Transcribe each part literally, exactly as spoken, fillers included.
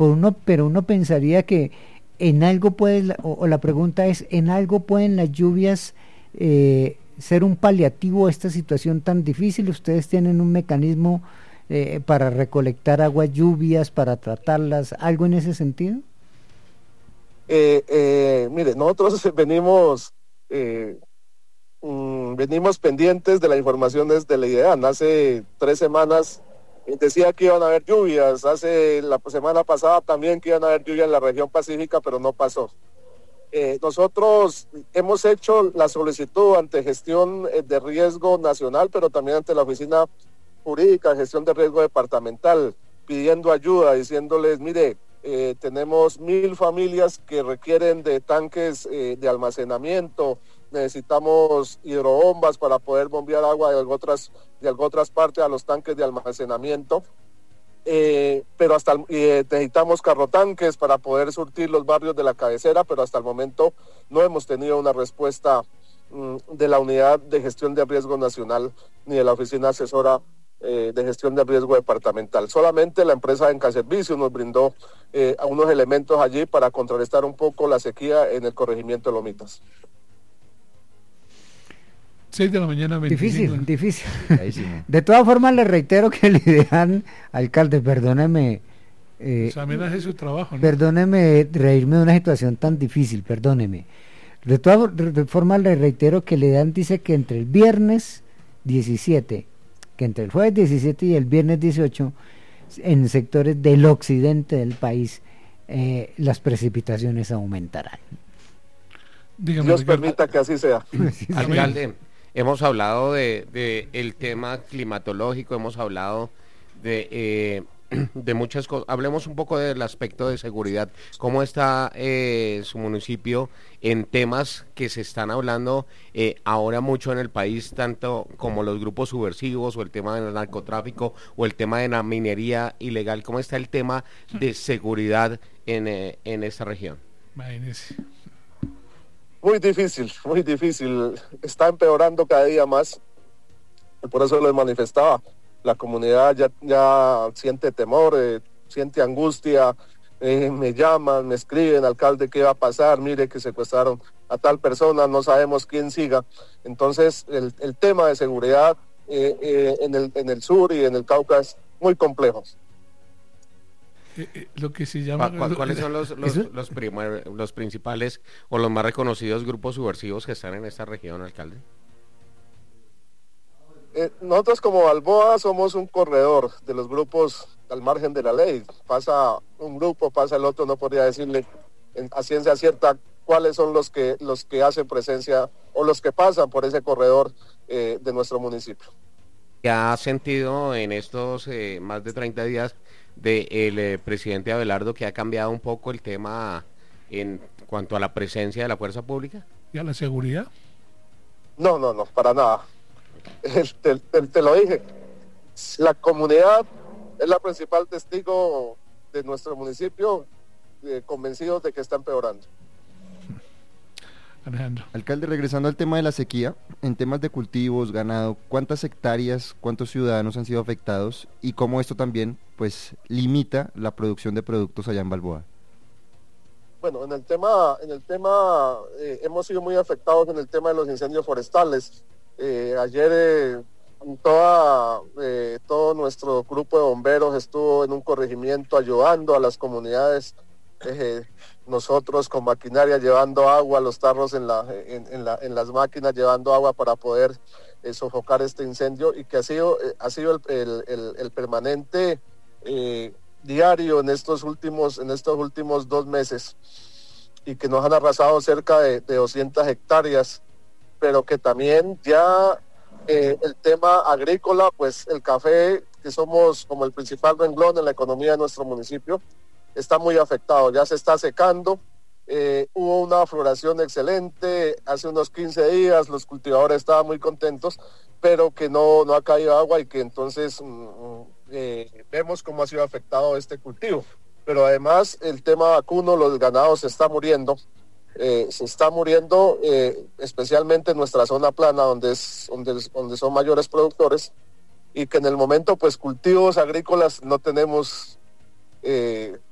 por uno, pero uno pensaría que en algo puede, o, o la pregunta es, ¿en algo pueden las lluvias eh, ser un paliativo a esta situación tan difícil? ¿Ustedes tienen un mecanismo eh, para recolectar aguas lluvias, para tratarlas, algo en ese sentido? Eh, eh, mire, nosotros venimos eh, mm, venimos pendientes de la información desde la IDEAN. Hace tres semanas decía que iban a haber lluvias, hace la semana pasada también que iban a haber lluvias en la región pacífica, pero no pasó. Eh, nosotros hemos hecho la solicitud ante gestión de riesgo nacional, pero también ante la oficina jurídica de gestión de riesgo departamental, pidiendo ayuda, diciéndoles, mire, eh, tenemos mil familias que requieren de tanques eh, de almacenamiento, necesitamos hidrobombas para poder bombear agua de otras, de otras partes a los tanques de almacenamiento. Eh, pero hasta el, eh, necesitamos carrotanques para poder surtir los barrios de la cabecera, pero hasta el momento no hemos tenido una respuesta mm, de la Unidad de Gestión de Riesgo Nacional ni de la Oficina Asesora eh, de Gestión de Riesgo Departamental. Solamente la empresa Enca Servicios nos brindó eh, unos elementos allí para contrarrestar un poco la sequía en el corregimiento de Lomitas. seis de la mañana, veinticinco. Difícil, difícil. De todas formas, le reitero que le dejan, alcalde, perdóneme. Eh, Examinaje su trabajo, ¿no? Perdóneme reírme de una situación tan difícil, perdóneme. De todas formas, le reitero que le dan, dice que entre el viernes diecisiete, que entre el jueves diecisiete y el viernes dieciocho, en sectores del occidente del país, eh, las precipitaciones aumentarán. Dígame, Dios Ricardo. Permita que así sea. Alcalde, hemos hablado de, de el tema climatológico, hemos hablado de eh, de muchas cosas. Hablemos un poco del aspecto de seguridad. ¿Cómo está eh, su municipio en temas que se están hablando eh, ahora mucho en el país, tanto como los grupos subversivos o el tema del narcotráfico o el tema de la minería ilegal? ¿Cómo está el tema de seguridad en, eh, en esta región? Imagínese. Muy difícil, muy difícil. Está empeorando cada día más. Por eso lo manifestaba. La comunidad ya, ya siente temor, eh, siente angustia, eh, me llaman, me escriben, alcalde, ¿qué va a pasar? Mire que secuestraron a tal persona, no sabemos quién siga. Entonces, el, el tema de seguridad eh, eh, en, el, en el sur y en el Cauca es muy complejo. Eh, eh, lo que se llama... ¿Cu ¿Cuáles son los, los, los, primer, los principales o los más reconocidos grupos subversivos que están en esta región, alcalde? Eh, nosotros como Balboa somos un corredor de los grupos al margen de la ley. Pasa un grupo, pasa el otro, no podría decirle en, a ciencia cierta cuáles son los que los que hacen presencia o los que pasan por ese corredor eh, de nuestro municipio. ¿Qué ha sentido en estos eh, más de treinta días del de eh, presidente Abelardo, que ha cambiado un poco el tema en cuanto a la presencia de la fuerza pública? ¿Y a la seguridad? No, no, no, para nada. Te, te, te lo dije, la comunidad es la principal testigo de nuestro municipio, eh, convencidos de que está empeorando. Alejandro. Alcalde, regresando al tema de la sequía, en temas de cultivos, ganado, ¿cuántas hectáreas, cuántos ciudadanos han sido afectados y cómo esto también pues limita la producción de productos allá en Balboa? Bueno, en el tema, en el tema eh, hemos sido muy afectados en el tema de los incendios forestales. Eh, ayer eh, toda, eh, todo nuestro grupo de bomberos estuvo en un corregimiento ayudando a las comunidades, eh, nosotros con maquinaria llevando agua, los tarros en, la, en, en, la, en las máquinas llevando agua para poder eh, sofocar este incendio, y que ha sido, eh, ha sido el, el, el, el permanente eh, diario en estos últimos, en estos últimos dos meses, y que nos han arrasado cerca de, de doscientas hectáreas, pero que también ya eh, el tema agrícola, pues el café, que somos como el principal renglón en la economía de nuestro municipio, está muy afectado, ya se está secando. Eh, hubo una floración excelente hace unos quince días, los cultivadores estaban muy contentos, pero que no, no ha caído agua, y que entonces mm, eh, vemos cómo ha sido afectado este cultivo. Pero además el tema vacuno, los ganados se está muriendo. Eh, se está muriendo eh, especialmente en nuestra zona plana, donde es donde, donde son mayores productores, y que en el momento pues cultivos agrícolas no tenemos eh,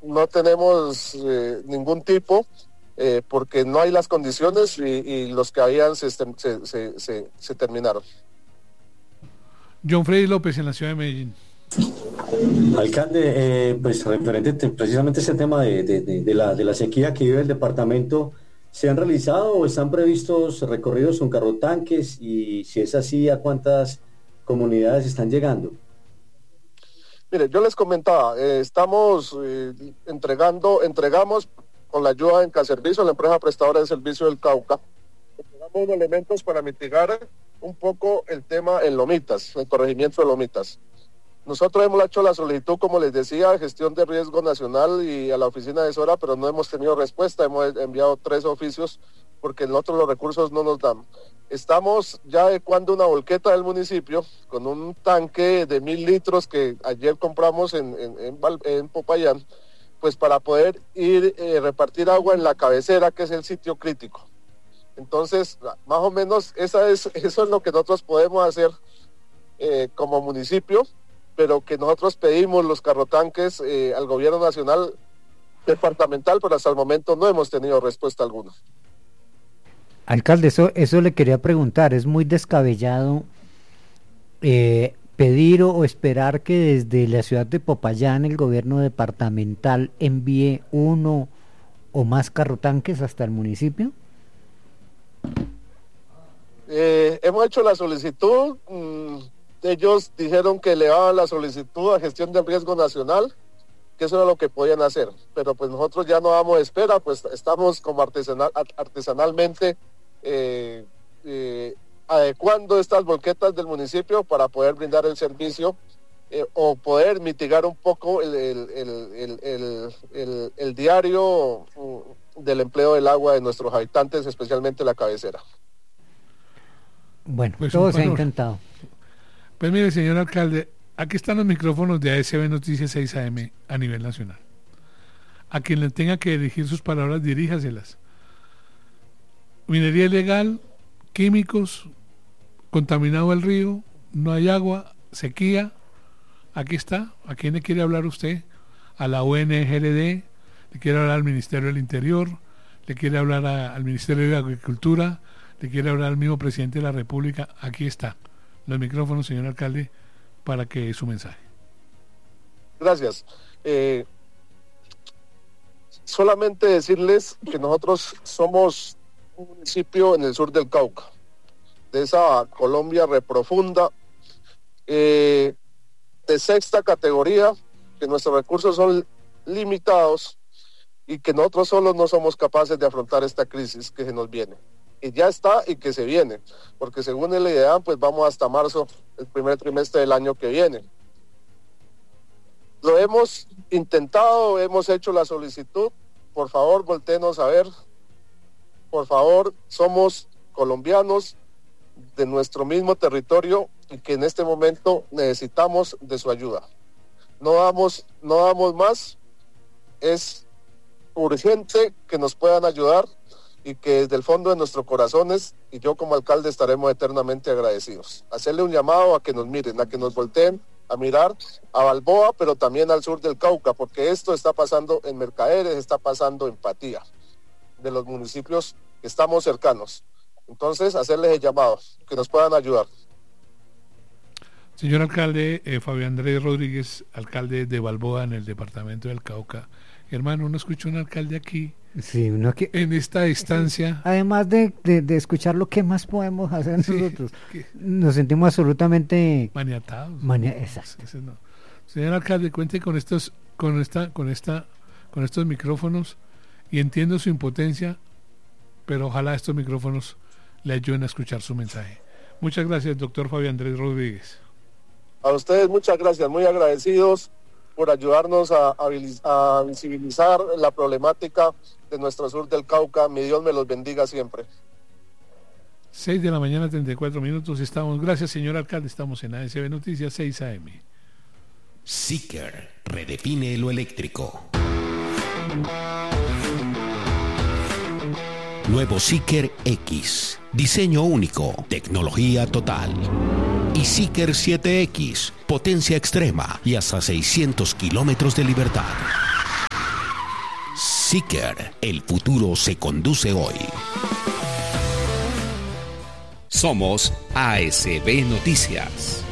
no tenemos eh, ningún tipo, eh, porque no hay las condiciones y, y los que habían se, se, se, se, se terminaron. John Freddy López, en la ciudad de Medellín. Alcalde, eh, pues referente precisamente a ese tema de, de, de, de, la, de la sequía que vive el departamento, ¿se han realizado o están previstos recorridos con carrotanques? Y si es así, ¿a cuántas comunidades están llegando? Mire, yo les comentaba, eh, estamos eh, entregando, entregamos con la ayuda de Encaservicio, la empresa prestadora de servicio del Cauca, entregamos elementos para mitigar un poco el tema en Lomitas, el corregimiento de Lomitas. Nosotros hemos hecho la solicitud, como les decía, de gestión de riesgo nacional y a la oficina de SORA, pero no hemos tenido respuesta. Hemos enviado tres oficios porque nosotros los recursos no nos dan. Estamos ya adecuando una volqueta del municipio con un tanque de mil litros que ayer compramos en, en, en, en Popayán, pues para poder ir eh, repartir agua en la cabecera, que es el sitio crítico. Entonces, más o menos, esa es, eso es lo que nosotros podemos hacer eh, como municipio, pero que nosotros pedimos los carrotanques eh, al gobierno nacional departamental, pero hasta el momento no hemos tenido respuesta alguna. Alcalde, eso, eso le quería preguntar, ¿es muy descabellado eh, pedir o, o esperar que desde la ciudad de Popayán el gobierno departamental envíe uno o más carrotanques hasta el municipio? Eh, hemos hecho la solicitud, mmm, ellos dijeron que elevaban la solicitud a gestión del riesgo nacional, que eso era lo que podían hacer, pero pues nosotros ya no damos espera, pues estamos como artesanal, artesanalmente eh, eh, adecuando estas volquetas del municipio para poder brindar el servicio eh, o poder mitigar un poco el, el, el, el, el, el, el diario del empleo del agua de nuestros habitantes, especialmente la cabecera. Bueno, pues todo se ha intentado. Pues mire, señor alcalde, aquí están los micrófonos de A S B Noticias seis A M a nivel nacional. A quien le tenga que dirigir sus palabras, diríjaselas. Minería ilegal, químicos, contaminado el río, no hay agua, sequía. Aquí está. ¿A quién le quiere hablar usted? A la O N G L D, le quiere hablar al Ministerio del Interior, le quiere hablar a, al Ministerio de Agricultura, le quiere hablar al mismo presidente de la República. Aquí está. Los micrófonos, señor alcalde, para que su mensaje. Gracias. Eh, solamente decirles que nosotros somos un municipio en el sur del Cauca, de esa Colombia reprofunda, eh, de sexta categoría, que nuestros recursos son limitados y que nosotros solos no somos capaces de afrontar esta crisis que se nos viene. Y ya está y que se viene, porque según el I D E A N, pues vamos hasta marzo, el primer trimestre del año que viene. Lo hemos intentado, hemos hecho la solicitud, por favor, voltéenos a ver, por favor, somos colombianos de nuestro mismo territorio y que en este momento necesitamos de su ayuda. No damos, no damos más, es urgente que nos puedan ayudar y que desde el fondo de nuestros corazones, y yo como alcalde estaremos eternamente agradecidos. Hacerle un llamado a que nos miren, a que nos volteen a mirar a Balboa, pero también al sur del Cauca, porque esto está pasando en Mercaderes, está pasando en Patía, de los municipios que estamos cercanos. Entonces, hacerles el llamado, que nos puedan ayudar. Señor alcalde, eh, Fabián Andrés Rodríguez, alcalde de Balboa en el departamento del Cauca. Hermano, uno escucha un alcalde aquí, sí, uno que, en esta distancia. Además de, de, de escuchar lo que más podemos hacer sí, nosotros, que, nos sentimos absolutamente maniatados. Mania, exacto. Ese no. Señor alcalde, cuente con estos, con esta, con esta, con estos micrófonos y entiendo su impotencia, pero ojalá estos micrófonos le ayuden a escuchar su mensaje. Muchas gracias, doctor Fabián Andrés Rodríguez. A ustedes muchas gracias, muy agradecidos por ayudarnos a, a, a visibilizar la problemática de nuestro sur del Cauca. Mi Dios me los bendiga siempre. seis de la mañana, treinta y cuatro minutos. Estamos, gracias señor alcalde, estamos en A S B Noticias seis A M. Seeker redefine lo eléctrico. Nuevo Seeker X, diseño único, tecnología total. Y Seeker siete X, potencia extrema y hasta seiscientos kilómetros de libertad. Seeker, el futuro se conduce hoy. Somos A S B Noticias.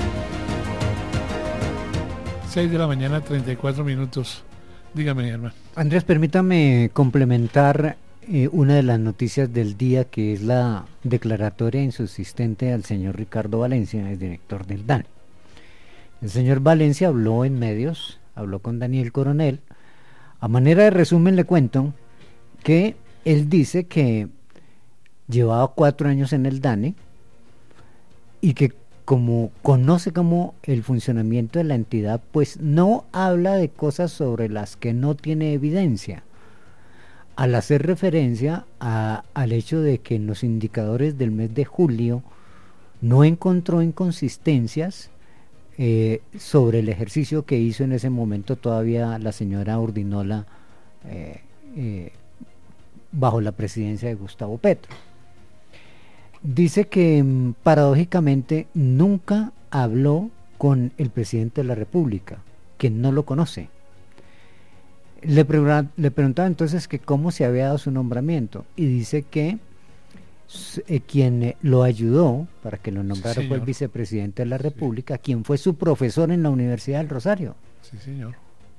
seis de la mañana, treinta y cuatro minutos. Dígame, hermano. Andrés, permítame complementar eh, una de las noticias del día, que es la declaratoria insubsistente al señor Ricardo Valencia, el director del D A N E. El señor Valencia habló en medios, habló con Daniel Coronel. A manera de resumen le cuento que él dice que llevaba cuatro años en el D A N E y que como conoce como el funcionamiento de la entidad, pues no habla de cosas sobre las que no tiene evidencia, al hacer referencia a, al hecho de que en los indicadores del mes de julio no encontró inconsistencias eh, sobre el ejercicio que hizo en ese momento todavía la señora Urdinola eh, eh, bajo la presidencia de Gustavo Petro. Dice que paradójicamente nunca habló con el presidente de la República, que no lo conoce. Le, pre- le preguntaba entonces que cómo se había dado su nombramiento, y dice que eh, quien eh, lo ayudó para que lo nombrara Sí, fue el vicepresidente de la República, sí, quien fue su profesor en la Universidad del Rosario. Sí, señor.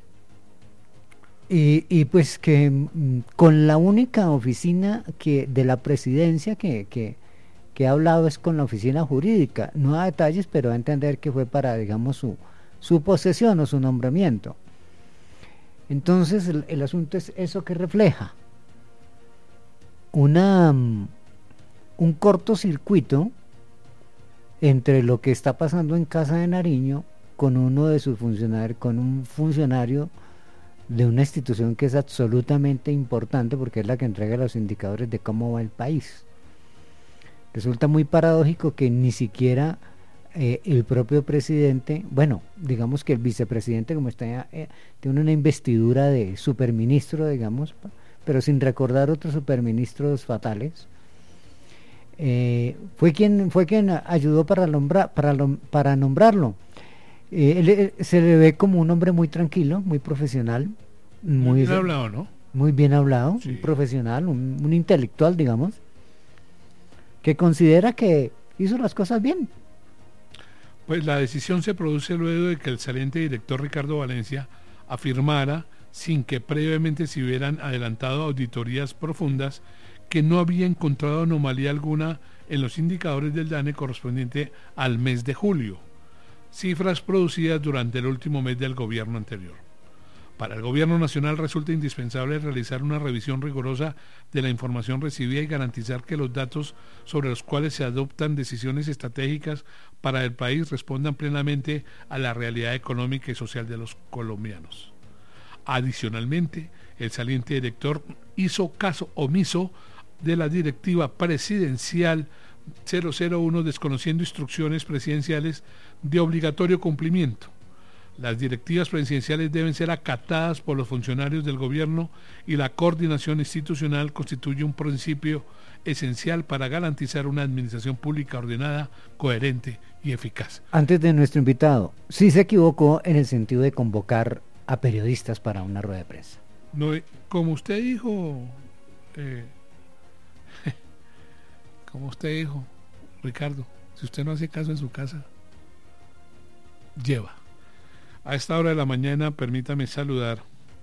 Y, y pues que mm, con la única oficina que de la presidencia que, que, que ha hablado es con la oficina jurídica. No da detalles, pero da a entender que fue para, digamos, su, su posesión o su nombramiento. Entonces el, el asunto es eso que refleja una um, un cortocircuito entre lo que está pasando en Casa de Nariño con uno de sus funcionarios, con un funcionario de una institución que es absolutamente importante porque es la que entrega los indicadores de cómo va el país. Resulta muy paradójico que ni siquiera eh, el propio presidente, bueno, digamos que el vicepresidente, como está, eh, tiene una investidura de superministro, digamos, pero sin recordar otros superministros fatales, eh, fue quien fue quien ayudó para, nombrar, para, para nombrarlo. Eh, él, él, se le ve como un hombre muy tranquilo, muy profesional, muy, muy bien hablado, ¿no? Muy bien hablado, sí. Un profesional, un, un intelectual, digamos, que considera que hizo las cosas bien. Pues la decisión se produce luego de que el saliente director Ricardo Valencia afirmara, sin que previamente se hubieran adelantado auditorías profundas, que no había encontrado anomalía alguna en los indicadores del D A N E correspondiente al mes de julio, cifras producidas durante el último mes del gobierno anterior. Para el gobierno nacional resulta indispensable realizar una revisión rigurosa de la información recibida y garantizar que los datos sobre los cuales se adoptan decisiones estratégicas para el país respondan plenamente a la realidad económica y social de los colombianos. Adicionalmente, el saliente director hizo caso omiso de la directiva presidencial cero cero uno, desconociendo instrucciones presidenciales de obligatorio cumplimiento. Las directivas presidenciales deben ser acatadas por los funcionarios del gobierno y la coordinación institucional constituye un principio esencial para garantizar una administración pública ordenada, coherente y eficaz. Antes de nuestro invitado, sí se equivocó en el sentido de convocar a periodistas para una rueda de prensa. No, como usted dijo, eh, como usted dijo, Ricardo, si usted no hace caso en su casa, lleva. A esta hora de la mañana, permítame saludar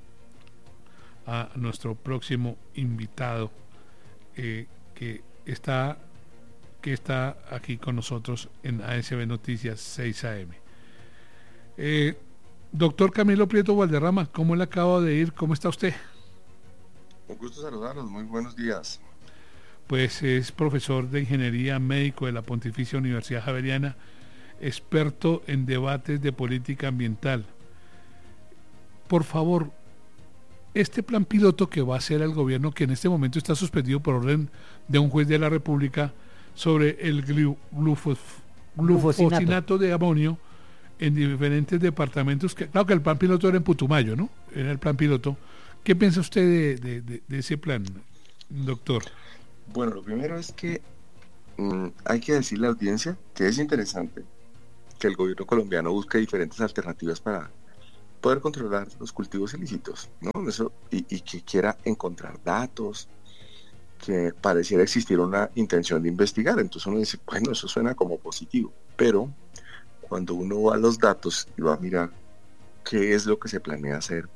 a nuestro próximo invitado eh, que está que está aquí con nosotros en A S B Noticias seis A M. Eh, doctor Camilo Prieto Valderrama, ¿cómo le acabo de ir? ¿Cómo está usted? Un gusto saludarlos, muy buenos días. Pues es profesor de Ingeniería Médico de la Pontificia Universidad Javeriana, experto en debates de política ambiental. Por favor, este plan piloto que va a hacer el gobierno, que en este momento está suspendido por orden de un juez de la República, sobre el glufos, glufosinato de amonio en diferentes departamentos, que, claro que el plan piloto era en Putumayo, ¿no? Era el plan piloto. ¿Qué piensa usted de, de, de, de ese plan, doctor? Bueno, lo primero es que mmm, hay que decirle a la audiencia que es interesante que el gobierno colombiano busque diferentes alternativas para poder controlar los cultivos ilícitos, ¿no? Eso, y, y que quiera encontrar datos, que pareciera existir una intención de investigar. Entonces uno dice, bueno, eso suena como positivo, pero cuando uno va a los datos y va a mirar qué es lo que se planea hacer,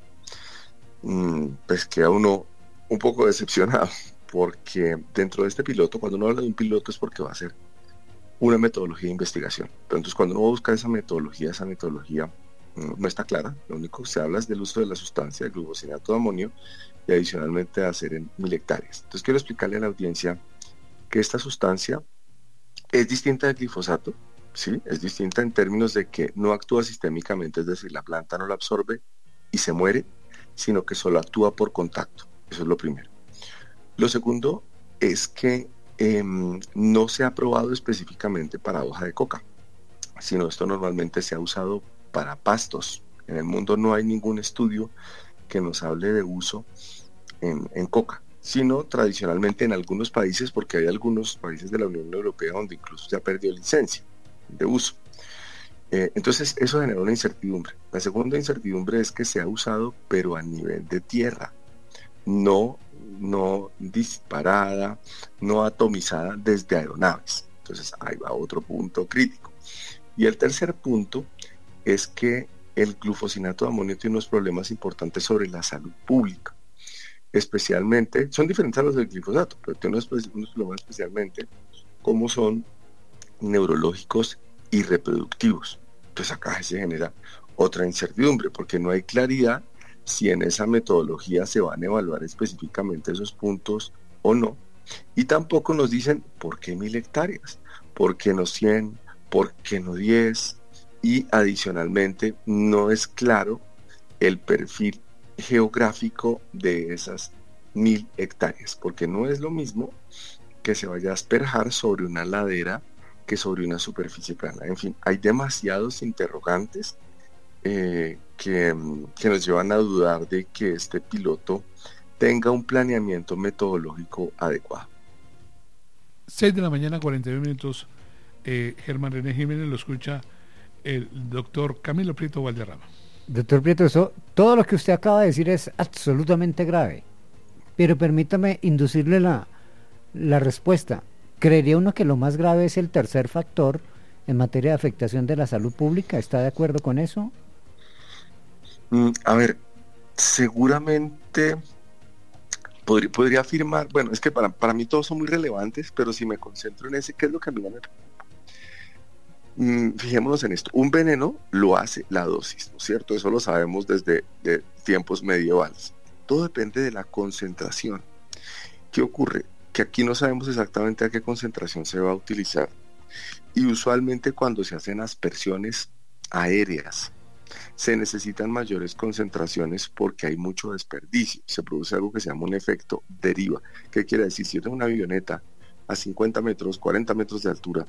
pues queda uno un poco decepcionado, porque dentro de este piloto, cuando uno habla de un piloto es porque va a ser una metodología de investigación. Pero entonces cuando uno busca esa metodología, esa metodología no está clara. Lo único que se habla es del uso de la sustancia, el glufosinato de amonio, y adicionalmente de hacer en mil hectáreas. Entonces quiero explicarle a la audiencia que esta sustancia es distinta del glifosato, ¿sí? Es distinta en términos de que no actúa sistémicamente, es decir, la planta no la absorbe y se muere, sino que solo actúa por contacto. Eso es lo primero. Lo segundo es que eh, no se ha probado específicamente para hoja de coca, sino esto normalmente se ha usado para pastos. En el mundo no hay ningún estudio que nos hable de uso en, en coca, sino tradicionalmente en algunos países, porque hay algunos países de la Unión Europea donde incluso se ha perdido licencia de uso. Eh, entonces eso genera una incertidumbre. La segunda incertidumbre es que se ha usado pero a nivel de tierra, no, no disparada, no atomizada desde aeronaves. Entonces ahí va otro punto crítico. Y el tercer punto es que el glufosinato de amonio tiene unos problemas importantes sobre la salud pública. Especialmente, son diferentes a los del glifosato, pero tiene unos, unos problemas especialmente como son neurológicos y reproductivos. Entonces acá se genera otra incertidumbre porque no hay claridad si en esa metodología se van a evaluar específicamente esos puntos o no. Y tampoco nos dicen por qué mil hectáreas, por qué no cien, por qué no diez, y adicionalmente no es claro el perfil geográfico de esas mil hectáreas, porque no es lo mismo que se vaya a asperjar sobre una ladera que sobre una superficie plana. En fin, hay demasiados interrogantes eh, que, que nos llevan a dudar de que este piloto tenga un planeamiento metodológico adecuado. seis de la mañana, cuarenta y dos minutos. eh, Germán René Jiménez, lo escucha el doctor Camilo Prieto Valderrama. Doctor Prieto, eso, todo lo que usted acaba de decir es absolutamente grave, pero permítame inducirle la, la respuesta. ¿Creería uno que lo más grave es el tercer factor en materia de afectación de la salud pública? ¿Está de acuerdo con eso? Mm, a ver, seguramente podría, podría afirmar, bueno, es que para, para mí todos son muy relevantes, pero si me concentro en ese, ¿qué es lo que a mí no me preocupa? Mm, fijémonos en esto, un veneno lo hace la dosis, ¿no es cierto? Eso lo sabemos desde de tiempos medievales. Todo depende de la concentración. ¿Qué ocurre? Que aquí no sabemos exactamente a qué concentración se va a utilizar, y usualmente cuando se hacen aspersiones aéreas se necesitan mayores concentraciones porque hay mucho desperdicio, se produce algo que se llama un efecto deriva. ¿Qué quiere decir? Si yo tengo una avioneta a cincuenta metros, cuarenta metros de altura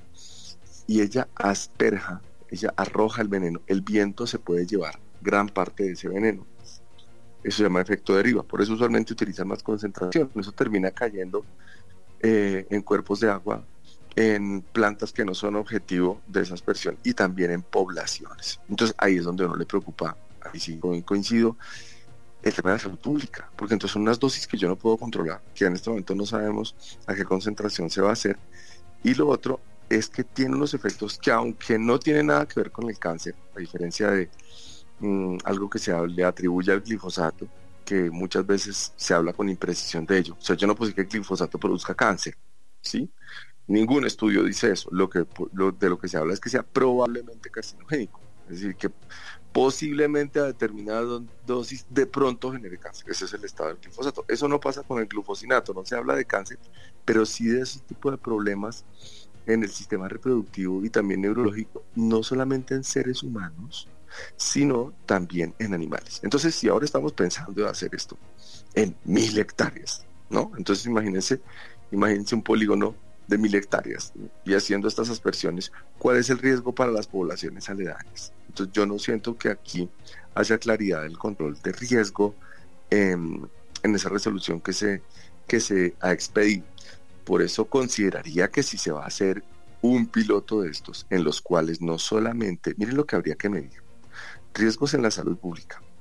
y ella asperja, ella arroja el veneno, el viento se puede llevar gran parte de ese veneno. Eso se llama efecto deriva, por eso usualmente utilizan más concentración. Eso termina cayendo eh, en cuerpos de agua, en plantas que no son objetivo de esa aspersión y también en poblaciones. Entonces ahí es donde uno le preocupa, ahí sí coincido, el tema de la salud pública, porque entonces son unas dosis que yo no puedo controlar, que en este momento no sabemos a qué concentración se va a hacer. Y lo otro es que tiene unos efectos que, aunque no tienen nada que ver con el cáncer, a diferencia de Mm, algo que se le atribuye al glifosato, que muchas veces se habla con imprecisión de ello. O sea, yo no puedo decir que el glifosato produzca cáncer, ¿sí? Ningún estudio dice eso. Lo que, lo, de lo que se habla es que sea probablemente carcinogénico, es decir, que posiblemente a determinada dosis de pronto genere cáncer. Ese es el estado del glifosato. Eso no pasa con el glufosinato, no se habla de cáncer, pero sí de ese tipo de problemas en el sistema reproductivo y también neurológico, no solamente en seres humanos, sino también en animales. Entonces, si ahora estamos pensando en hacer esto en mil hectáreas, ¿no? Entonces imagínense, imagínense un polígono de mil hectáreas y haciendo estas aspersiones, ¿cuál es el riesgo para las poblaciones aledañas? Entonces yo no siento que aquí haya claridad del control de riesgo en, en esa resolución que se, que se ha expedido. Por eso consideraría que si se va a hacer un piloto de estos, en los cuales no solamente, miren lo que habría que medir: riesgos en la salud pública,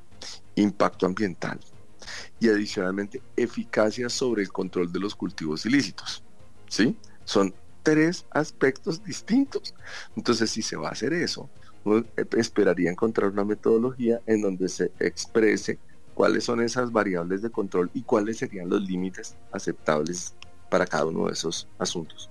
impacto ambiental y adicionalmente eficacia sobre el control de los cultivos ilícitos, ¿sí? Son tres aspectos distintos. Entonces, si se va a hacer eso, uno esperaría encontrar una metodología en donde se exprese cuáles son esas variables de control y cuáles serían los límites aceptables para cada uno de esos asuntos.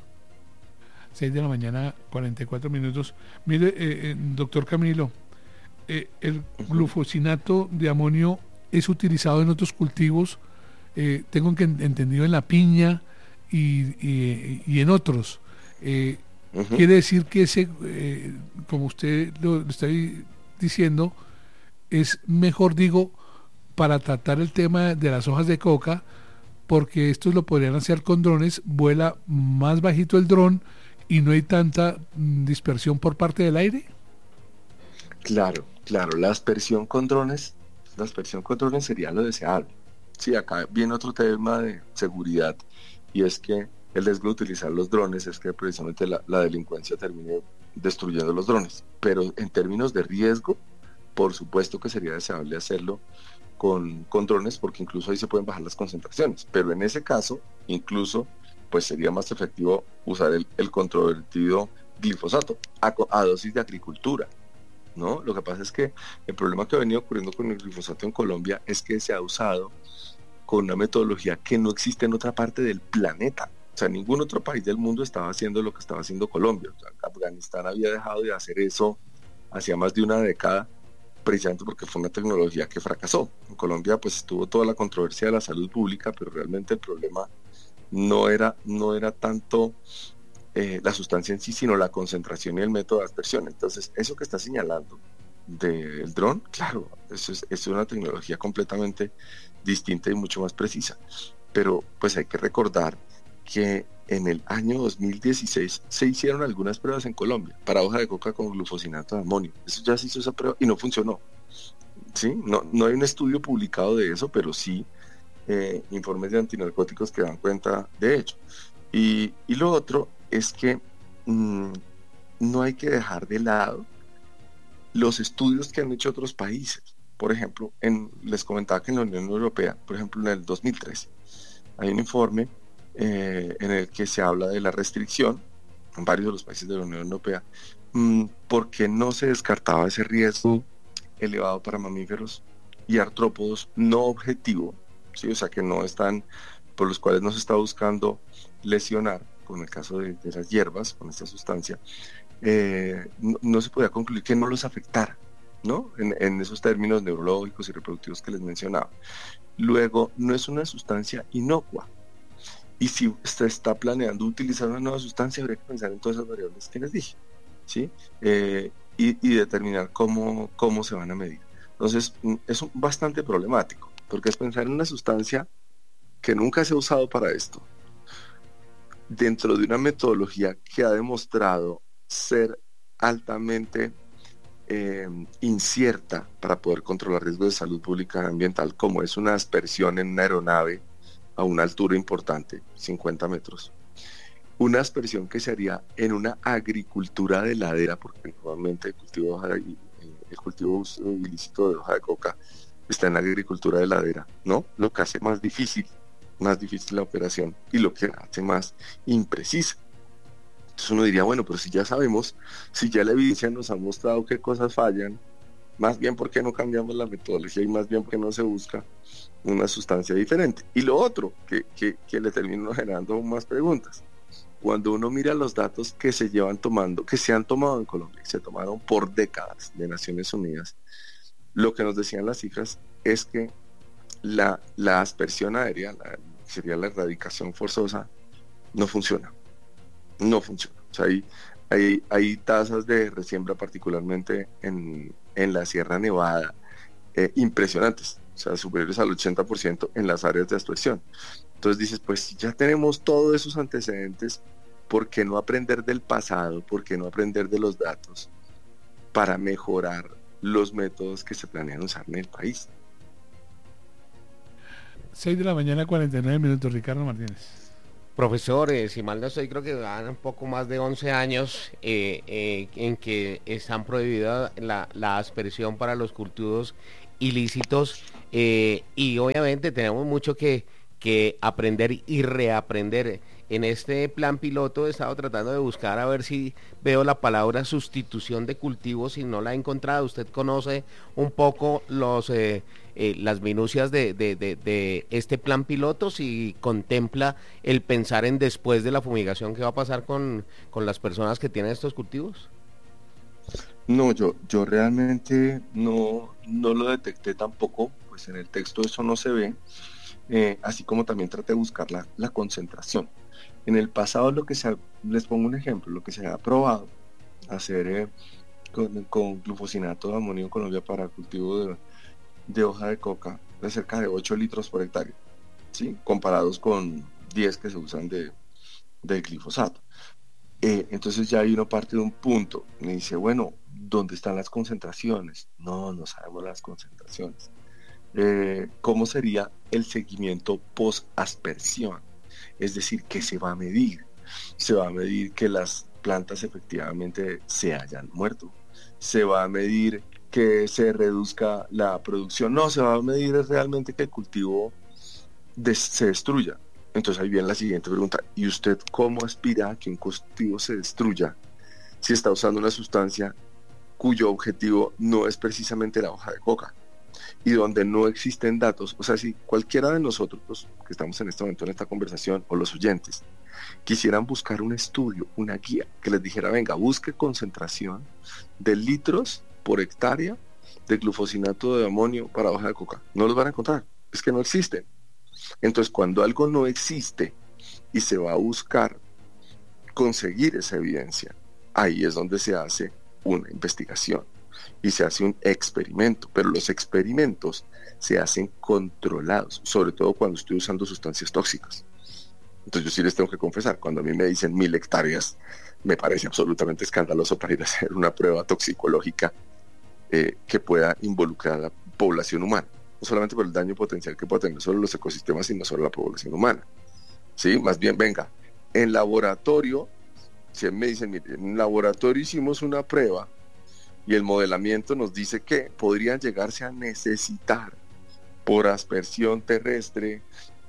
seis de la mañana, cuarenta y cuatro minutos. Mire, eh, eh, doctor Camilo, eh, el glufosinato de amonio es utilizado en otros cultivos, eh, tengo que entendido en la piña y, y, y en otros. Eh, uh-huh. Quiere decir que ese, eh, como usted lo, lo está diciendo, es mejor, digo, para tratar el tema de las hojas de coca, porque estos lo podrían hacer con drones, vuela más bajito el dron y no hay tanta dispersión por parte del aire. Claro, claro, la aspersión con drones, la aspersión con drones sería lo deseable. Sí, acá viene otro tema de seguridad, y es que el riesgo de utilizar los drones es que precisamente la, la delincuencia termine destruyendo los drones, pero en términos de riesgo, por supuesto que sería deseable hacerlo con, con drones, porque incluso ahí se pueden bajar las concentraciones, pero en ese caso, incluso, pues sería más efectivo usar el, el controvertido glifosato a, a dosis de agricultura, ¿no? Lo que pasa es que el problema que ha venido ocurriendo con el glifosato en Colombia es que se ha usado con una metodología que no existe en otra parte del planeta. O sea, ningún otro país del mundo estaba haciendo lo que estaba haciendo Colombia. O sea, Afganistán había dejado de hacer eso hacía más de una década, precisamente porque fue una tecnología que fracasó. En Colombia pues estuvo toda la controversia de la salud pública, pero realmente el problema no era, no era tanto eh, la sustancia en sí, sino la concentración y el método de aspersión. Entonces, eso que está señalando del dron, claro, eso es, es una tecnología completamente distinta y mucho más precisa. Pero pues hay que recordar que en el año dos mil dieciséis se hicieron algunas pruebas en Colombia para hoja de coca con glufosinato de amonio. Eso ya se hizo esa prueba y no funcionó. ¿Sí? No, no hay un estudio publicado de eso, pero sí eh, informes de antinarcóticos que dan cuenta de ello. Y, y lo otro es que mmm, no hay que dejar de lado los estudios que han hecho otros países. Por ejemplo, en, les comentaba que en la Unión Europea, por ejemplo, en el dos mil trece, hay un informe eh, en el que se habla de la restricción en varios de los países de la Unión Europea, mmm, porque no se descartaba ese riesgo elevado para mamíferos y artrópodos no objetivo, ¿sí? O sea, que no están, por los cuales no se está buscando lesionar, con el caso de, de las hierbas, con esta sustancia, eh, no, no se podía concluir que no los afectara, ¿no? En, en esos términos neurológicos y reproductivos que les mencionaba. Luego, no es una sustancia inocua, y si usted está planeando utilizar una nueva sustancia, habría que pensar en todas esas variables que les dije, ¿sí? Eh, y, y determinar cómo, cómo se van a medir. Entonces, es un, bastante problemático, porque es pensar en una sustancia que nunca se ha usado para esto, dentro de una metodología que ha demostrado ser altamente eh, incierta para poder controlar riesgos de salud pública y ambiental, como es una aspersión en una aeronave a una altura importante, cincuenta metros. Una aspersión que se haría en una agricultura de ladera, porque normalmente el cultivo, hoja de, el cultivo ilícito de hoja de coca está en la agricultura de ladera, ¿no? Lo que hace más difícil, más difícil la operación y lo que hace más imprecisa. Entonces uno diría, bueno, pero si ya sabemos, si ya la evidencia nos ha mostrado qué cosas fallan, más bien ¿por qué no cambiamos la metodología y más bien ¿por qué no se busca una sustancia diferente? Y lo otro, que, que, que le termino generando más preguntas. Cuando uno mira los datos que se llevan tomando, que se han tomado en Colombia, se tomaron por décadas de Naciones Unidas, lo que nos decían las cifras es que la, la aspersión aérea, la, sería la erradicación forzosa, no funciona. No funciona. O sea, hay, hay, hay tasas de resiembra, particularmente en, en la Sierra Nevada, eh, impresionantes, o sea, superiores al ochenta por ciento en las áreas de aspersión. Entonces dices, pues si ya tenemos todos esos antecedentes, ¿por qué no aprender del pasado? ¿Por qué no aprender de los datos para mejorar los métodos que se planean usar en el país? seis de la mañana, cuarenta y nueve minutos, Ricardo Martínez. Profesor, eh, si mal no estoy, creo que van un poco más de once años eh, eh, en que están prohibida la, la aspersión para los cultivos ilícitos, eh, y obviamente tenemos mucho que, que aprender y reaprender. En este plan piloto he estado tratando de buscar a ver si veo la palabra sustitución de cultivos y no la he encontrado. Usted conoce un poco los eh, eh, las minucias de, de, de, de este plan piloto, si contempla el pensar en después de la fumigación qué va a pasar con, con las personas que tienen estos cultivos. No, yo, yo realmente no, no lo detecté tampoco, pues en el texto eso no se ve, eh, así como también traté de buscar la, la concentración. En el pasado lo que se ha, les pongo un ejemplo, lo que se ha probado hacer eh, con, con glufosinato de amonio en Colombia para cultivo de, de hoja de coca de cerca de ocho litros por hectárea, ¿sí? Comparados con diez que se usan de, de glifosato. Eh, entonces ya hay uno parte de un punto, me dice, bueno, ¿dónde están las concentraciones? No, no sabemos las concentraciones. Eh, ¿Cómo sería el seguimiento post-aspersión? Es decir, ¿qué se va a medir? Se va a medir que las plantas efectivamente se hayan muerto. Se va a medir que se reduzca la producción. No, se va a medir realmente que el cultivo des- se destruya. Entonces ahí viene la siguiente pregunta. ¿Y usted cómo aspira a que un cultivo se destruya si está usando una sustancia cuyo objetivo no es precisamente la hoja de coca? Y donde no existen datos, o sea, si cualquiera de nosotros que estamos en este momento en esta conversación, o los oyentes, quisieran buscar un estudio, una guía, que les dijera, venga, busque concentración de litros por hectárea de glufosinato de amonio para hoja de coca, no los van a encontrar, es que no existen. Entonces, cuando algo no existe y se va a buscar conseguir esa evidencia, ahí es donde se hace una investigación y se hace un experimento, pero los experimentos se hacen controlados, sobre todo cuando estoy usando sustancias tóxicas. Entonces yo sí les tengo que confesar, cuando a mí me dicen mil hectáreas, me parece absolutamente escandaloso para ir a hacer una prueba toxicológica eh, que pueda involucrar a la población humana, no solamente por el daño potencial que puede tener sobre los ecosistemas, sino sobre la población humana. ¿Sí? Más bien, venga, en laboratorio, si me dicen, mire, en laboratorio hicimos una prueba y el modelamiento nos dice que podrían llegarse a necesitar por aspersión terrestre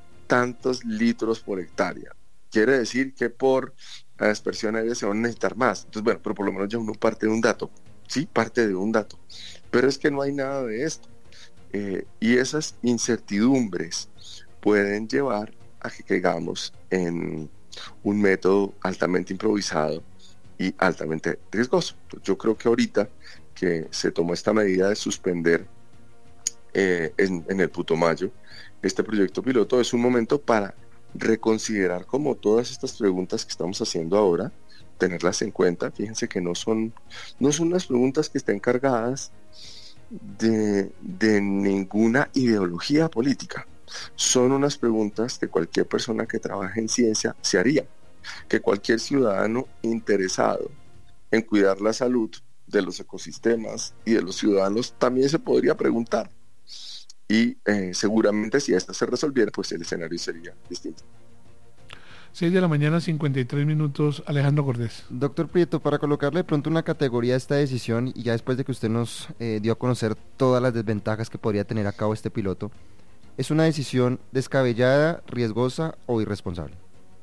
tantos litros por hectárea. Quiere decir que por aspersión aérea se van a necesitar más. Entonces, bueno, pero por lo menos ya uno parte de un dato. Sí, parte de un dato. Pero es que no hay nada de esto. Eh, y esas incertidumbres pueden llevar a que caigamos en un método altamente improvisado y altamente riesgoso. Yo creo que ahorita que se tomó esta medida de suspender eh, en, en el Putumayo este proyecto piloto, es un momento para reconsiderar como todas estas preguntas que estamos haciendo ahora, tenerlas en cuenta. Fíjense que no son, no son unas preguntas que estén cargadas de, de ninguna ideología política. Son unas preguntas que cualquier persona que trabaje en ciencia se haría, que cualquier ciudadano interesado en cuidar la salud de los ecosistemas y de los ciudadanos también se podría preguntar. Y eh, seguramente si esta se resolviera, pues el escenario sería distinto. seis de la mañana, cincuenta y tres minutos, Alejandro Cordés. Doctor Prieto, para colocarle de pronto una categoría a esta decisión, y ya después de que usted nos eh, dio a conocer todas las desventajas que podría tener a cabo este piloto, ¿es una decisión descabellada, riesgosa o irresponsable?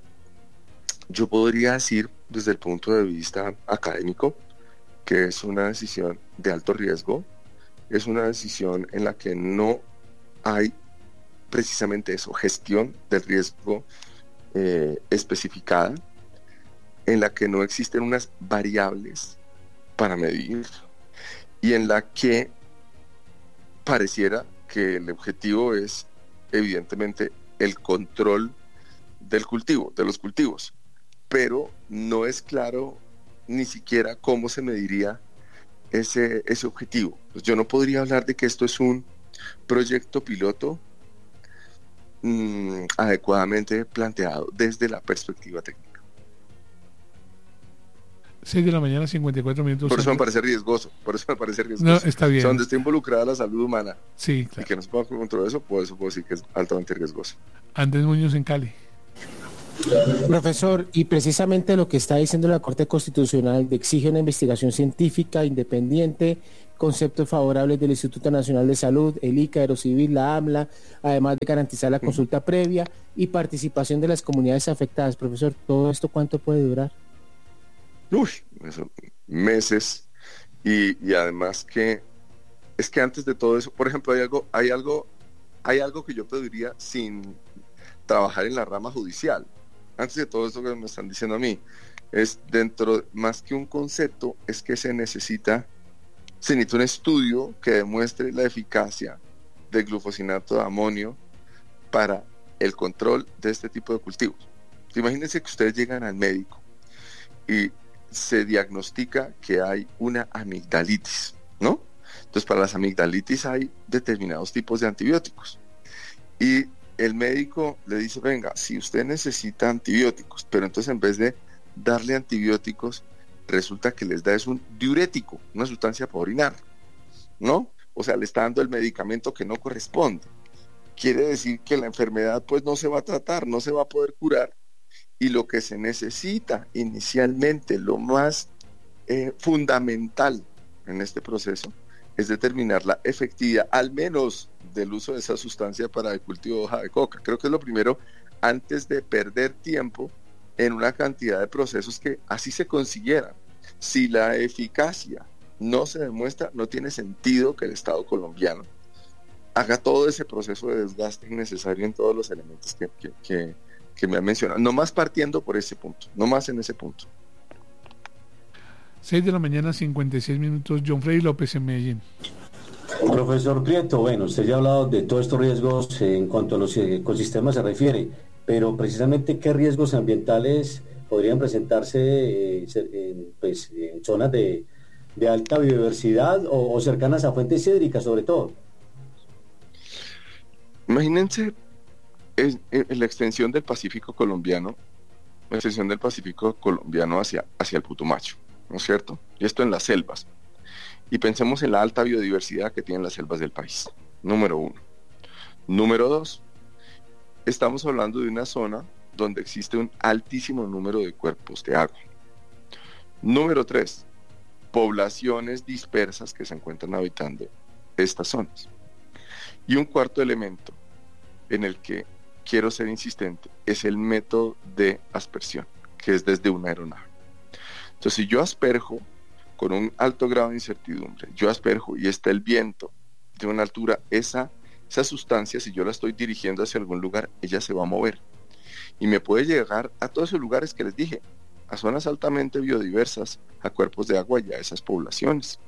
Yo podría decir, desde el punto de vista académico, que es una decisión de alto riesgo, es una decisión en la que no hay precisamente eso, gestión del riesgo eh, especificada, en la que no existen unas variables para medir y en la que pareciera que el objetivo es evidentemente el control del cultivo, de los cultivos, pero no es claro ni siquiera cómo se mediría ese, ese objetivo. Pues yo no podría hablar de que esto es un proyecto piloto mmm, adecuadamente planteado desde la perspectiva técnica. seis de la mañana, cincuenta y cuatro minutos. Por eso me parece riesgoso, por eso me parece riesgoso. No, está bien. O sea, donde está involucrada la salud humana. Sí, claro. Y que no se pueda controlar eso, por eso puedo decir que es altamente riesgoso. Andrés Muñoz en Cali. Profesor, y precisamente lo que está diciendo la Corte Constitucional de exige una investigación científica independiente, conceptos favorables del Instituto Nacional de Salud, el I C A, Aerocivil, la AMLA, además de garantizar la consulta previa y participación de las comunidades afectadas. Profesor, ¿todo esto cuánto puede durar? Uy, eso, meses, y, y además que es que antes de todo eso, por ejemplo, hay algo, hay algo, hay algo que yo pediría sin trabajar en la rama judicial. Antes de todo esto que me están diciendo a mí, es dentro, más que un concepto, es que se necesita, se necesita un estudio que demuestre la eficacia del glufosinato de amonio para el control de este tipo de cultivos. Imagínense que ustedes llegan al médico y se diagnostica que hay una amigdalitis, ¿no? Entonces, para las amigdalitis hay determinados tipos de antibióticos. Y el médico le dice, venga, si usted necesita antibióticos, pero entonces en vez de darle antibióticos, resulta que les da es un diurético, una sustancia para orinar, ¿no? O sea, le está dando el medicamento que no corresponde. Quiere decir que la enfermedad pues no se va a tratar, no se va a poder curar, y lo que se necesita inicialmente, lo más eh, fundamental en este proceso, es determinar la efectividad, al menos del uso de esa sustancia para el cultivo de hoja de coca. Creo que es lo primero, antes de perder tiempo en una cantidad de procesos que así se consiguieran. Si la eficacia no se demuestra, no tiene sentido que el Estado colombiano haga todo ese proceso de desgaste innecesario en todos los elementos que, que, que, que me han mencionado. No más partiendo por ese punto, no más en ese punto. seis de la mañana, cincuenta y seis minutos. John Freddy López en Medellín. Profesor Prieto, bueno, usted ya ha hablado de todos estos riesgos en cuanto a los ecosistemas se refiere, pero precisamente qué riesgos ambientales podrían presentarse eh, en, pues, en zonas de, de alta biodiversidad o, o cercanas a fuentes hídricas sobre todo. Imagínense en, en la extensión del Pacífico colombiano, la extensión del Pacífico colombiano hacia, hacia el Putumayo, ¿no es cierto? Y esto en las selvas. Y pensemos en la alta biodiversidad que tienen las selvas del país, número uno. Número dos, estamos hablando de una zona donde existe un altísimo número de cuerpos de agua. Número tres, poblaciones dispersas que se encuentran habitando estas zonas. Y un cuarto elemento en el que quiero ser insistente es el método de aspersión, que es desde una aeronave. Entonces, si yo asperjo con un alto grado de incertidumbre, yo asperjo y está el viento de una altura, esa, esa sustancia, si yo la estoy dirigiendo hacia algún lugar, ella se va a mover. Y me puede llegar a todos esos lugares que les dije, a zonas altamente biodiversas, a cuerpos de agua y a esas poblaciones.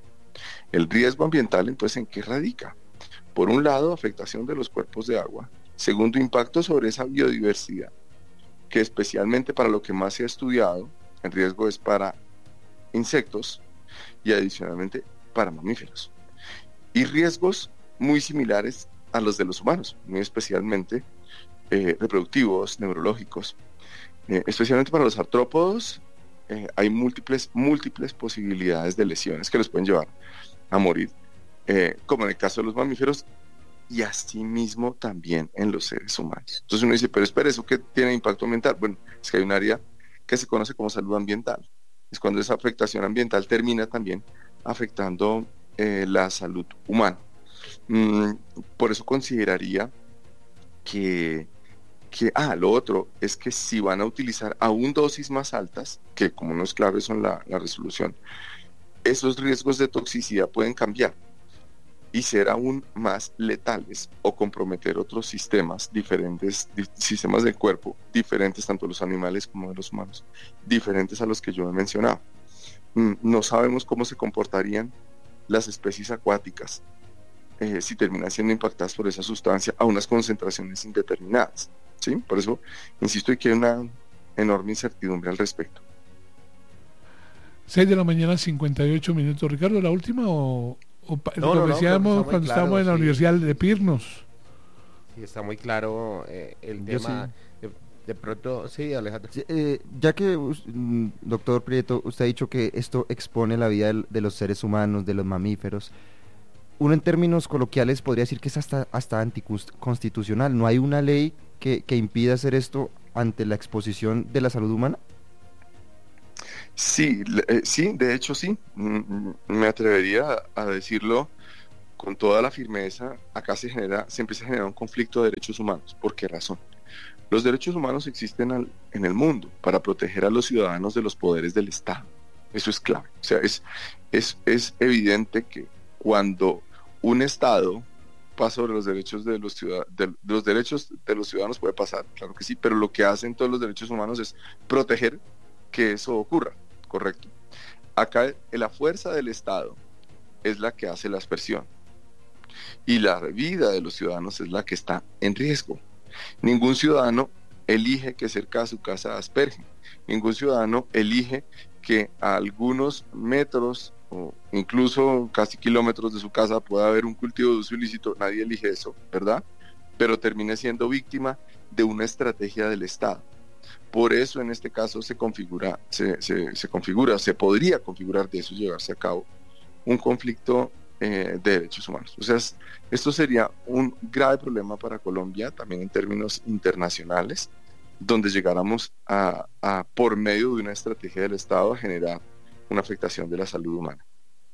El riesgo ambiental, entonces, ¿en qué radica? Por un lado, afectación de los cuerpos de agua. Segundo, impacto sobre esa biodiversidad, que especialmente para lo que más se ha estudiado, el riesgo es para insectos y adicionalmente para mamíferos. Y riesgos muy similares a los de los humanos, muy especialmente eh, reproductivos, neurológicos. Eh, especialmente para los artrópodos eh, hay múltiples, múltiples posibilidades de lesiones que los pueden llevar a morir, eh, como en el caso de los mamíferos y asimismo también en los seres humanos. Entonces uno dice, pero espera, ¿eso qué tiene impacto ambiental? Bueno, es que hay un área que se conoce como salud ambiental. Es cuando esa afectación ambiental termina también afectando eh, la salud humana. Mm, por eso consideraría que, que, ah, lo otro es que si van a utilizar aún dosis más altas, que como no es claro eso en la, la resolución, esos riesgos de toxicidad pueden cambiar y ser aún más letales o comprometer otros sistemas diferentes, di- sistemas del cuerpo diferentes, tanto de los animales como de los humanos, diferentes a los que yo he mencionado. Mm, no sabemos cómo se comportarían las especies acuáticas eh, si terminan siendo impactadas por esa sustancia a unas concentraciones indeterminadas, ¿sí? Por eso insisto en que hay una enorme incertidumbre al respecto. seis de la mañana, cincuenta y ocho minutos. Ricardo, ¿la última o...? O pa- No, lo no, no, decíamos creo que está muy cuando claro, estábamos en la sí. Universidad de Pirnos. Sí, está muy claro eh, el Yo tema. De, de pronto, sí, Alejandro. Sí, eh, ya que, us- mm, doctor Prieto, usted ha dicho que esto expone la vida del- de los seres humanos, de los mamíferos, uno en términos coloquiales podría decir que es hasta, hasta anticonstitucional. No hay una ley que, que impida hacer esto ante la exposición de la salud humana? Sí, eh, sí, de hecho sí, mm, me atrevería a decirlo con toda la firmeza. Acá se genera, se empieza a generar un conflicto de derechos humanos. ¿Por qué razón? Los derechos humanos existen al, en el mundo para proteger a los ciudadanos de los poderes del Estado. Eso es clave. O sea, es, es, es evidente que cuando un Estado pasa sobre los derechos de los ciudadanos, de, de los derechos de los ciudadanos puede pasar, claro que sí, pero lo que hacen todos los derechos humanos es proteger que eso ocurra, ¿correcto? Acá la fuerza del Estado es la que hace la aspersión y la vida de los ciudadanos es la que está en riesgo. Ningún ciudadano elige que cerca de su casa asperge, ningún ciudadano elige que a algunos metros o incluso casi kilómetros de su casa pueda haber un cultivo de uso ilícito. Nadie elige eso, ¿verdad? Pero termine siendo víctima de una estrategia del Estado. Por eso en este caso se configura, se, se, se configura, se podría configurar, de eso llevarse a cabo, un conflicto eh, de derechos humanos. O sea, es, esto sería un grave problema para Colombia, también en términos internacionales, donde llegáramos a, a, por medio de una estrategia del Estado, a generar una afectación de la salud humana.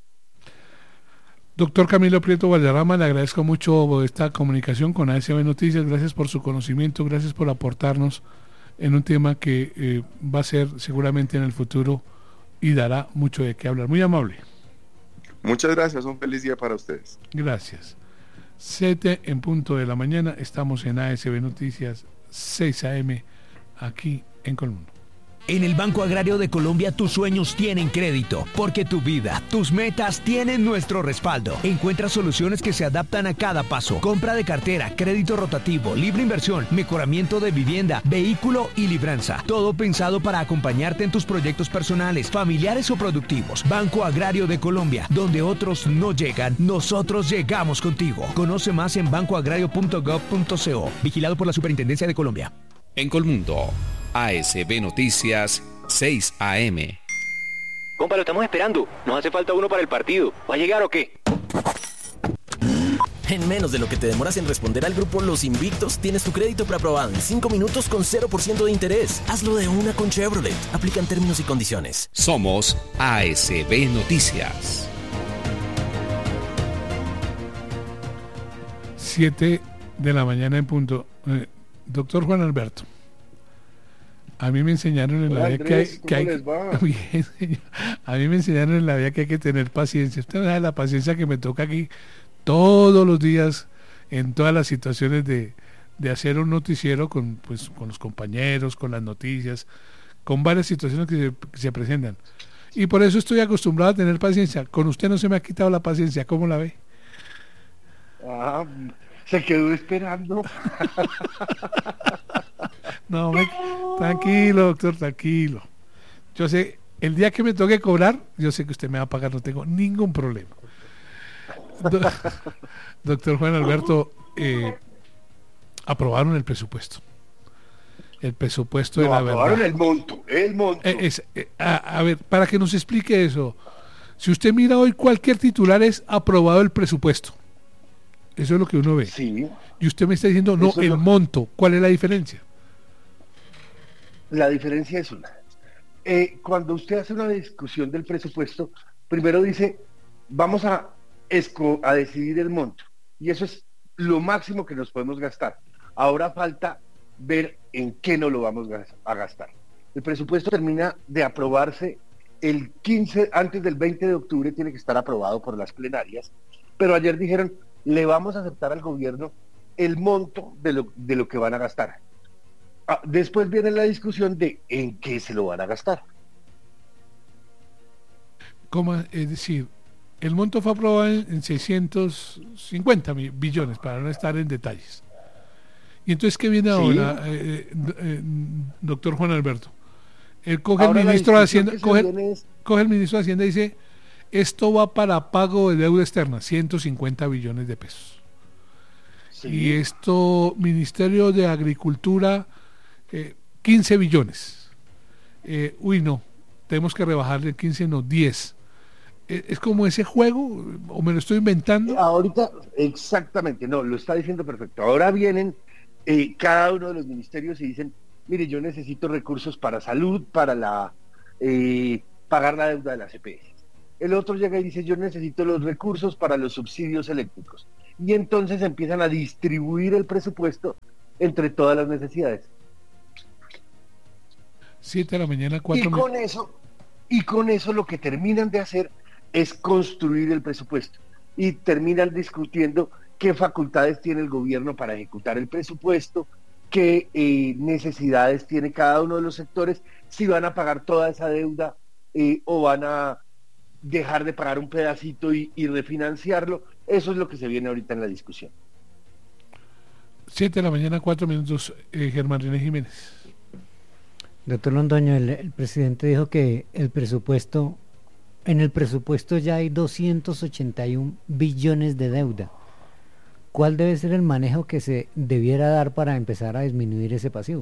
Doctor Camilo Prieto Valderrama, le agradezco mucho esta comunicación con A S B Noticias. Gracias por su conocimiento, gracias por aportarnos en un tema que eh, va a ser seguramente en el futuro y dará mucho de qué hablar. Muy amable. Muchas gracias, un feliz día para ustedes. Gracias. siete en punto de la mañana, estamos en A S B Noticias seis A M aquí en Colmundo. En el Banco Agrario de Colombia tus sueños tienen crédito, porque tu vida, tus metas tienen nuestro respaldo. Encuentra soluciones que se adaptan a cada paso. Compra de cartera, crédito rotativo, libre inversión, mejoramiento de vivienda, vehículo y libranza. Todo pensado para acompañarte en tus proyectos personales, familiares o productivos. Banco Agrario de Colombia, donde otros no llegan, nosotros llegamos contigo. Conoce más en banco agrario punto gov punto co. Vigilado por la Superintendencia de Colombia. En Colmundo, A S B Noticias seis A M. Compa, lo estamos esperando. Nos hace falta uno para el partido. ¿Va a llegar o qué? En menos de lo que te demoras en responder al grupo Los Invictos, tienes tu crédito preaprobado en cinco minutos con cero por ciento de interés. Hazlo de una con Chevrolet. Aplican términos y condiciones. Somos A S B Noticias. siete de la mañana en punto. Eh, doctor Juan Alberto, a mí me enseñaron en la vida que hay, que hay bien, a mí me enseñaron en la vida que hay que tener paciencia. Usted no sabe la paciencia que me toca aquí todos los días en todas las situaciones de, de hacer un noticiero con, pues, con los compañeros, con las noticias, con varias situaciones que se, que se presentan. Y por eso estoy acostumbrado a tener paciencia. Con usted no se me ha quitado la paciencia. ¿Cómo la ve? Ah, se quedó esperando. No, me, tranquilo, doctor, tranquilo. Yo sé, el día que me toque cobrar, yo sé que usted me va a pagar, no tengo ningún problema. Do, doctor Juan Alberto, eh, aprobaron el presupuesto. El presupuesto no, de la aprobaron verdad. el monto, el monto. Eh, es, eh, a, a ver, para que nos explique eso, si usted mira hoy cualquier titular es aprobado el presupuesto. Eso es lo que uno ve. Sí. Y usted me está diciendo, no, el lo... monto. ¿Cuál es la diferencia? La diferencia es una. Eh, cuando usted hace una discusión del presupuesto, primero dice, vamos a, esco a decidir el monto. Y eso es lo máximo que nos podemos gastar. Ahora falta ver en qué no lo vamos a gastar. El presupuesto termina de aprobarse el quince, antes del veinte de octubre tiene que estar aprobado por las plenarias, pero ayer dijeron, le vamos a aceptar al gobierno el monto de lo, de lo que van a gastar. Ah, después viene la discusión de en qué se lo van a gastar. ¿Cómo? Es decir, el monto fue aprobado en, en seiscientos cincuenta billones, para no estar en detalles. Y entonces, ¿qué viene ahora, sí. eh, eh, doctor Juan Alberto? Él coge ahora el ministro de Hacienda, coge, es... coge el ministro de Hacienda y dice, esto va para pago de deuda externa, ciento cincuenta billones de pesos. Sí. Y esto, Ministerio de Agricultura, eh, quince billones. Eh, uy, no, tenemos que rebajarle quince, no, diez. Eh, ¿Es como ese juego o me lo estoy inventando? Ahorita, exactamente, no, lo está diciendo perfecto. Ahora vienen eh, cada uno de los ministerios y dicen, mire, yo necesito recursos para salud, para la eh, pagar la deuda de la C P S. El otro llega y dice, yo necesito los recursos para los subsidios eléctricos. Y entonces empiezan a distribuir el presupuesto entre todas las necesidades. Siete de la mañana, cuatro y con eso y con eso lo que terminan de hacer es construir el presupuesto y terminan discutiendo qué facultades tiene el gobierno para ejecutar el presupuesto, qué eh, necesidades tiene cada uno de los sectores, si van a pagar toda esa deuda eh, o van a dejar de pagar un pedacito y, y refinanciarlo. Eso es lo que se viene ahorita en la discusión. Siete de la mañana, cuatro minutos, eh, Germán René Jiménez. Doctor Londoño, el, el presidente dijo que el presupuesto, en el presupuesto ya hay doscientos ochenta y un billones de deuda. ¿Cuál debe ser el manejo que se debiera dar para empezar a disminuir ese pasivo?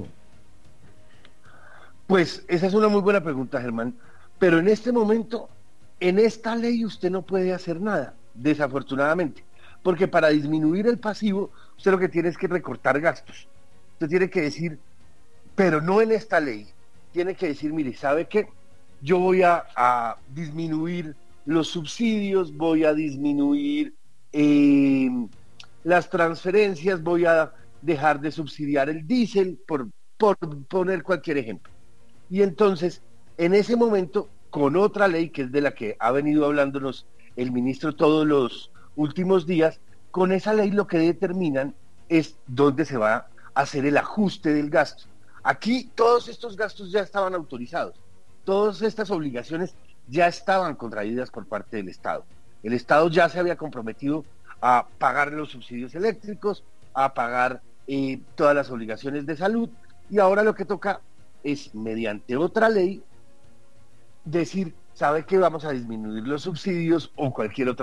Pues esa es una muy buena pregunta, Germán, pero en este momento, en esta ley usted no puede hacer nada, desafortunadamente, porque para disminuir el pasivo, usted lo que tiene es que recortar gastos. Usted tiene que decir, pero no en esta ley, tiene que decir, mire, ¿sabe qué? Yo voy a, a disminuir los subsidios, voy a disminuir eh, las transferencias, voy a dejar de subsidiar el diésel, por, por poner cualquier ejemplo. Y entonces, en ese momento, con otra ley, que es de la que ha venido hablándonos el ministro todos los últimos días, con esa ley lo que determinan es dónde se va a hacer el ajuste del gasto. Aquí todos estos gastos ya estaban autorizados, todas estas obligaciones ya estaban contraídas por parte del Estado. El Estado ya se había comprometido a pagar los subsidios eléctricos, a pagar eh, todas las obligaciones de salud, y ahora lo que toca es, mediante otra ley, decir, ¿sabe qué? Vamos a disminuir los subsidios o cualquier otra